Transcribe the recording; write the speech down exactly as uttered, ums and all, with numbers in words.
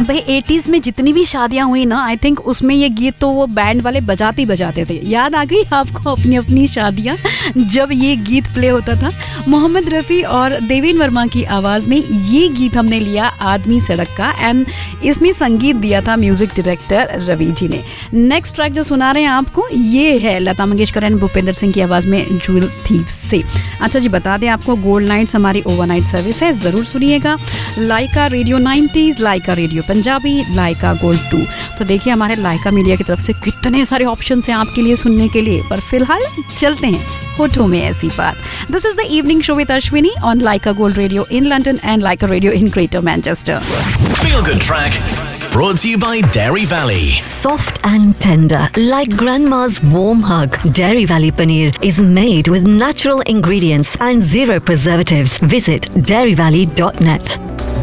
भाई एटीज़ में जितनी भी शादियां हुई ना, आई थिंक उसमें ये गीत तो वो बैंड वाले बजाते ही बजाते थे। याद आ गई आपको अपनी अपनी शादियां जब ये गीत प्ले होता था। मोहम्मद रफ़ी और देवेन वर्मा की आवाज़ में ये गीत हमने लिया आदमी सड़क का, एंड इसमें संगीत दिया था म्यूजिक डायरेक्टर रवि जी ने। नेक्स्ट ट्रैक जो सुना रहे हैं आपको ये है लता मंगेशकर एंड भूपेंद्र सिंह की आवाज़ में जूल थीव से। अच्छा जी, बता दें आपको गोल्ड नाइट्स हमारी ओवरनाइट सर्विस है, ज़रूर सुनिएगा। लाइका radio nineties, Lyca radio Punjabi, Lyca gold to. तो देखिए हमारे लाइका मीडिया की तरफ से कितने सारे ऑप्शन हैं आपके लिए सुनने के लिए, पर फिलहाल चलते हैं होठों में ऐसी बात। This is the evening show with Ashwini on Lyca gold radio in London and Lyca radio in greater Manchester. Feel Good Track brought to you by Dairy Valley. Soft and tender, like grandma's warm hug. Dairy Valley paneer is made with natural ingredients and zero preservatives. Visit dairy valley dot net.